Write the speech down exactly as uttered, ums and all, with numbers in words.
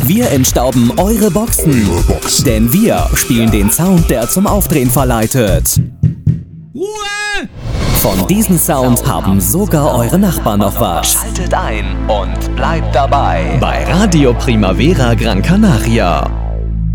Wir entstauben eure Boxen, denn wir spielen den Sound, der zum Aufdrehen verleitet. Ruhe! Von diesem Sound haben sogar eure Nachbarn noch was. Schaltet ein und bleibt dabei Bei Radio Primavera Gran Canaria.